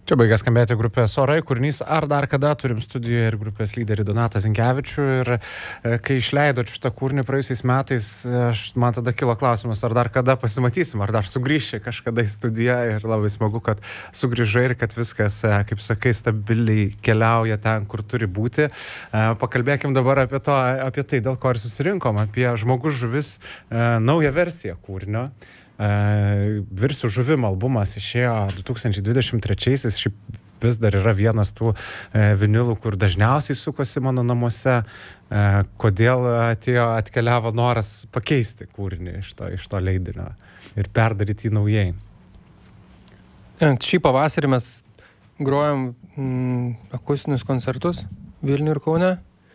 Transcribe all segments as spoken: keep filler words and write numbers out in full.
Čia baigė skambėti grupės Orai, kūrinys Ar dar kada, turim studijoje ir grupės lyderį Donatą Zinkevičių ir e, kai išleido šitą kūrinį praėjusiais metais, aš, man tada kilo klausimas, ar dar kada pasimatysim, ar dar sugrįši kažkada į studiją ir labai smagu, kad sugrįžai ir kad viskas, e, kaip sakai, stabiliai keliauja ten, kur turi būti. E, pakalbėkim dabar apie, to, apie tai, dėl ko ir susirinkom, apie Žmogus žuvis e, naują versiją kūrinio. Uh, Virsiu žuvim albumas išėjo du tūkstančiai dvidešimt trečiaisiais, šiaip vis dar yra vienas tų uh, vinilų, kur dažniausiai sukosi mano namuose. Uh, kodėl atėjo, atkeliavo noras pakeisti kūrinį iš to, iš to leidinio ir perdaryti jį naujai? Šį pavasarį mes grojom mm, akustinius koncertus Vilniuje ir Kaune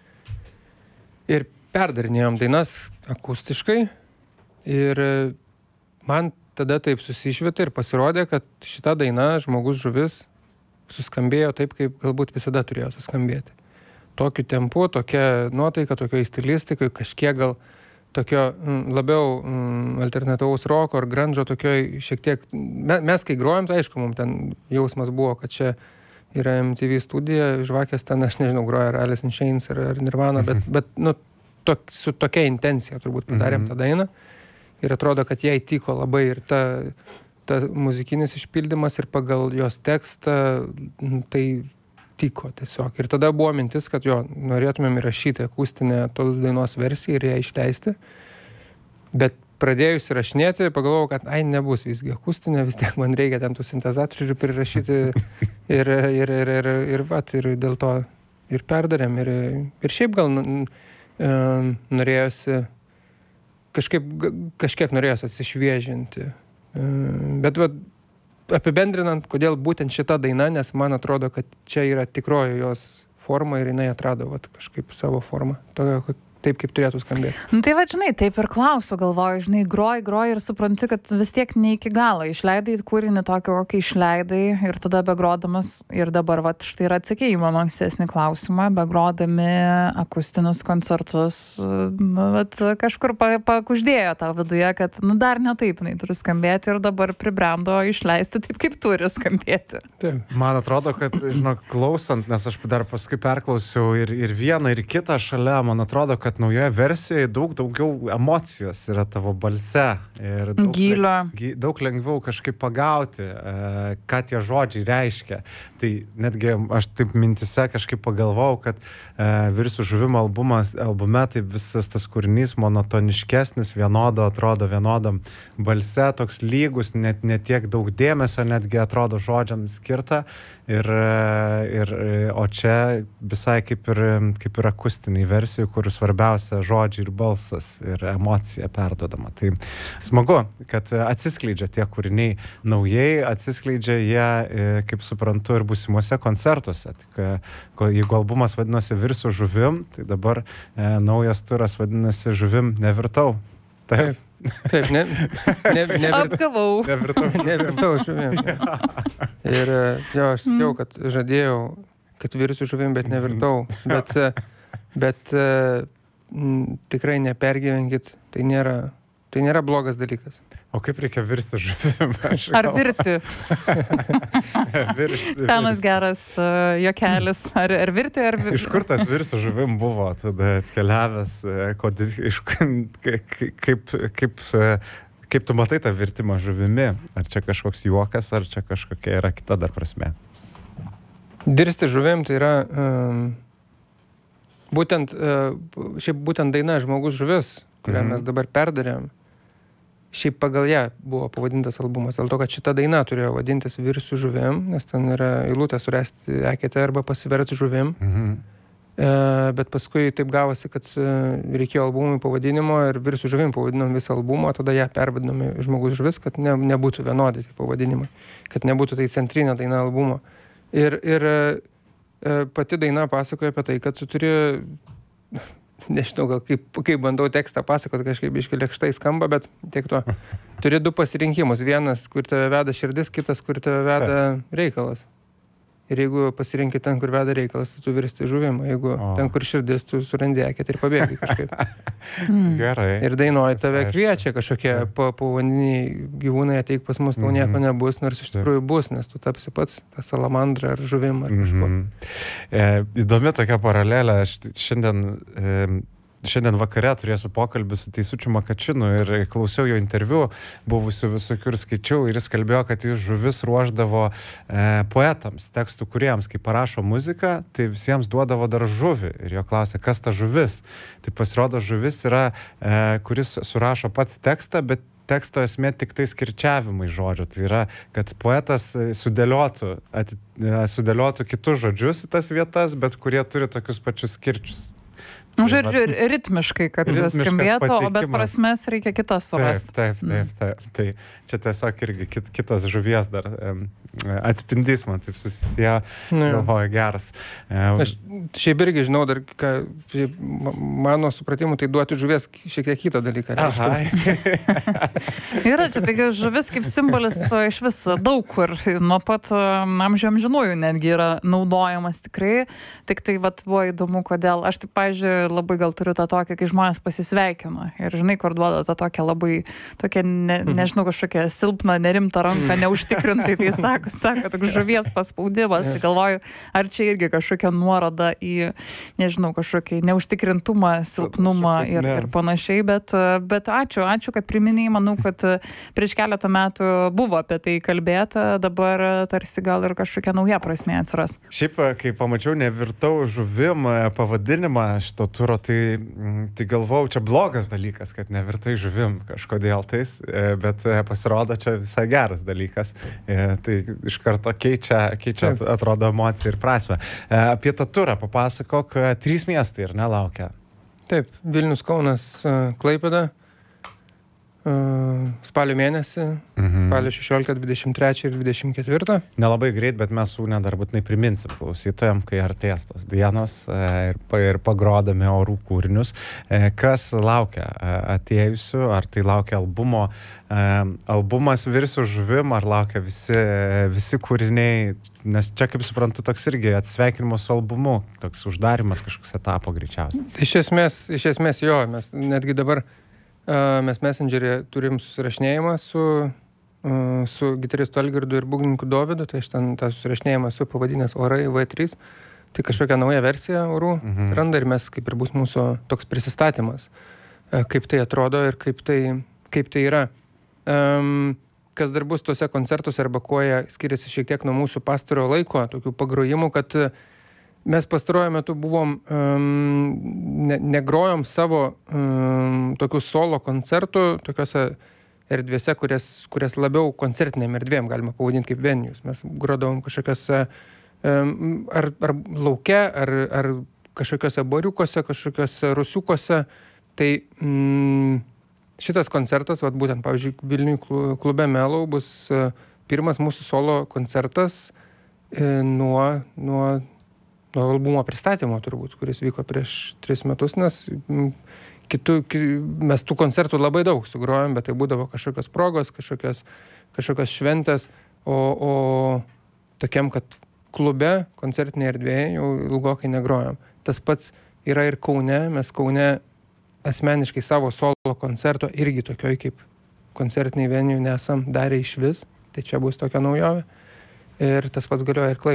ir perdarinėjom dainas akustiškai ir man tada taip susišvietė ir pasirodė, kad šita daina Žmogus žuvis suskambėjo taip, kaip galbūt visada turėjo suskambėti. Tokiu tempu, tokia nuotaika, tokio stilistikai, kažkiek gal tokio m, labiau m, alternatyvaus roko ar grandžo, tokio šiek tiek... Me, mes kai grojom, tai aišku, mums ten jausmas buvo, kad čia yra M T V studija, žvakės ten, aš nežinau, groja ar Alice in Chains ar, ar Nirvana, bet, bet nu, to, su tokia intencija turbūt padarėm tą dainą. Ir atrodo, kad jai tiko labai ir ta, ta muzikinis išpildymas ir pagal jos tekstą tai tiko tiesiog. Ir tada buvo mintis, kad jo, norėtumėm įrašyti akustinę tos dainos versiją ir ją išleisti. Bet pradėjus įrašinėti, pagalvojau, kad ai, nebus visgi akustinė, vis tiek man reikia ten tų sintezatorių prirašyti ir, ir, ir, ir, ir, vat, ir dėl to ir perdarėm. Ir, ir šiaip gal norėjosi Kažkaip, kažkiek norėjęs atsišviežinti. Bet va, apibendrinant, kodėl būtent šita daina, nes man atrodo, kad čia yra tikroji jos forma ir jinai atrado va, kažkaip savo formą. Tokio, taip, kaip turėtų skambėti. Nu, tai va, žinai, taip ir klausiu, galvoju, žinai, groji, groji ir supranti, kad vis tiek ne iki galo išleidai kūrinį tokį, kokį išleidai ir tada begrodamas ir dabar, va, štai ir atsakėjai mano ankstesnį klausimą, begrodami akustinius koncertus, nu, va, kažkur pakuždėjo tau viduje, kad, nu, dar ne taip, jinai turi skambėti ir dabar pribrendo išleisti taip, kaip turi skambėti. Taip. Man atrodo, kad, žinok, klausant, nes aš dar paskui perklausiau ir, ir vieną, ir kitą šalia, man atrodo, kad naujoje versijoje daug daugiau emocijos yra tavo balse ir daug, Gylio. daug lengviau kažkaip pagauti, ką tie žodžiai reiškia. Tai netgi aš taip mintise kažkaip pagalvojau, kad Virsiu žuvim albumas, albume tai visas tas kūrinys monotoniškesnis, vienodo atrodo vienodam balse, toks lygus, net netiek daug dėmesio netgi atrodo žodžiam skirta ir, ir, o čia visai kaip ir, kaip ir akustiniai versijų, kur svarbiausia žodžiai ir balsas ir emocija perduodama. Tai smagu, kad atsiskleidžia tie kūriniai naujai, atsiskleidžia jie, kaip suprantu, ir būsimuose koncertuose. Tik, jeigu albumas vadinosi Virsiu žuvim, tai dabar e, naujas turas vadinasi Žuvim nevirtau. Taip. Taip, ne, ne, nevirt, Apgavau. Nevirtau. nevirtau žuvim. Ir jo, aš sakiau, kad žadėjau, kad virsiu žuvim, bet nevirtau. Bet, bet m, tikrai nepergyvenkit, tai nėra, tai nėra blogas dalykas. O kaip reikia virsti žuvim? Ar virti? Virsti. Senas geras uh, jokelis. Ar, ar virti, ar virti? Iš kur tas Virsiu žuvim buvo tada atkeliavęs? Kod, iš, kaip, kaip, kaip tu matai tą virtimą žuvimi? Ar čia kažkoks juokas, ar čia kažkokia yra kita dar prasme? Virsti žuvim tai yra um, būtent, uh, šiaip būtent daina Žmogus žuvis, kurią mm. mes dabar perdarėm. Šiaip pagal ją buvo pavadintas albumas, dėl to, kad šita daina turėjo vadintis Virsiu žuvim, nes ten yra eilutė suresti eketę arba pasiversti žuvim. Mhm. E, bet paskui taip gavosi, kad reikėjo albumui pavadinimo ir Virsiu žuvim pavadinom visą albumą, tada ją pervadinome Žmogus žuvis, kad ne, nebūtų vienodi pavadinimai, kad nebūtų tai centrinė daina albumo. Ir, ir e, pati daina pasakoja apie tai, kad tu turi... Nežinau, gal kaip, kaip bandau tekstą pasakoti, kažkaip iškai lėkštai skamba, bet tiek to. Turi du pasirinkimus. Vienas, kur tave veda širdis, kitas, kur tave veda reikalas. Ir jeigu pasirinki ten, kur veda reikalas, tai tu virsti žuvimą. Jeigu O. ten, kur širdis, tu surandi eketę ir pabėgai kažkaip. Gerai. Ir dainuoji tave Aišku. kviečia kažkokie povandeniniai gyvūnai, ateik pas mus, tau Mhm. nieko nebus, nors iš tikrųjų bus, nes tu tapsi pats tą salamandrą ar žuvimą ar kažko. Mhm. E, įdomi tokia paralelė. Aš šiandien, e, šiandien vakare turėsiu pokalbį su Teisučiu Makačinu ir klausiau jo interviu, buvusių visokių ir skaičiau, ir jis kalbėjo, kad jis žuvis ruoždavo e, poetams, tekstų kuriems, kai parašo muziką, tai visiems duodavo dar žuvį. Ir jo klausė, kas ta žuvis. Tai pasirodo, žuvis yra, e, kuris surašo pats tekstą, bet teksto esmė tik tai skirčiavimai žodžio. Tai yra, kad poetas sudėliotų, ati, sudėliotų kitus žodžius į tas vietas, bet kurie turi tokius pačius skirčius. Nu, žodžiu, ritmiškai, kad Ritmiškas skambėtų, o bet pateikimas. prasmes reikia kitas Taip, surasti. taip, taip, taip. Tai čia tiesiog irgi kit, kitas žuvies dar um, atspindys man taip susisėjo. Nu, jo. Galvoju, geras. Um, Aš šiaip irgi žinau dar, ką, šiaip ma- mano supratimu, tai duoti žuvies šiek tiek kitą dalyką. reiškia. Aha. Yra čia taigi žuvis kaip simbolis e, iš vis daug kur, nuo pat e, amžių amžinųjų netgi yra naudojamas tikrai. Tik tai vat, buvo įdomu, kodėl. Aš taip, pavyzdžiui, labai gal turiu tą tokią, kai žmonės pasisveikina. Ir žinai, kur duoda tą tokią labai, tokią, ne, nežinau, kažkokią silpną, nerimtą ranką, neužtikrintai, tai sako, sako, toks žuvies paspaudimas. Tai galvoju, ar čia irgi kažkokia nuoroda į, nežinau, kažkokį neužtikrintumą, silpnumą ir, Ne. ir panašiai. Bet, e, bet ačiū, ačiū, kad priminėjai. Manau, kad e, prieš keletą metų buvo apie tai kalbėta, dabar e, tarsi gal ir kažkokia nauja prasmė atsiras. Šiaip, kai pamačiau nevirtau žuvim e, pavadinimą šito turo, tai, mm, tai galvojau, čia blogas dalykas, kad nevirtai žuvim kažkodėl tais, e, bet e, pasirodo, čia visai geras dalykas. E, Tai iš karto keičia, keičia Taip. atrodo, emociją ir prasmę. E, Apie tą turą papasakok, e, trys miestai ir nelaukia. Taip, Vilnius, Kaunas, e, Klaipėda. E, Spalio mėnesį, Mhm. spalio šešioliktą, dvidešimt trečią ir dvidešimt ketvirtą. Nelabai greit, bet mes su Une dar būtinai priminsim klausytojam, kai artės tos dienos e, ir, pa- ir pagrodami orų kūrinius. E, Kas laukia e, atėjusių, ar tai laukia albumo, e, albumas Virsiu žuvim, ar laukia visi, visi kūriniai, nes čia, kaip suprantu, toks irgi atsisveikinimas su albumu, toks uždarimas kažkoks etapo greičiausiai. Iš esmės, iš esmės jo, mes netgi dabar uh, mes Messenger'e turim susirašinėjimą su, uh, su gitaristu Algirdu ir būgnininku Dovydu, tai aš ten tą susirašinėjimą esu pavadinęs Orai V trys, tai kažkokia nauja versija orų Mhm. atsiranda ir mes kaip ir bus mūsų toks prisistatymas, uh, kaip tai atrodo ir kaip tai, kaip tai yra. Um, kas dar bus tuose koncertuose arba kuo jie skiriasi šiek tiek nuo mūsų pastarojo laiko, tokių pagrojimų, kad uh, mes pastaruoju metu buvom, um, ne, negrojom savo um, tokių solo koncertų, tokiuose erdvėse, kurias, kurias labiau koncertinėm erdvėm galima pavadinti kaip venijus. Mes grodavom kažkokiuose um, ar, ar lauke, ar, ar kažkokiuose bariukuose, kažkokiuose rusiukuose. Tai mm, šitas koncertas, vat, būtent, pavyzdžiui, Vilniui klu- klube Melau bus uh, pirmas mūsų solo koncertas uh, nuo, nuo nuo albumo pristatymo turbūt, kuris vyko prieš tris metus, nes mm, kitų, ki, mes tų koncertų labai daug sugrojom, bet tai būdavo kažkokios progos, kažkokios, kažkokios šventės, o, o tokiam, kad klube, koncertinėje erdvėje jau ilgokai negrojom. Tas pats yra ir Kaune, mes Kaune asmeniškai savo solo koncerto irgi tokioj kaip koncertiniai venijų nesam darę iš vis, tai čia bus tokia naujovė. Ir tas pats galioja ir Klaipėdai.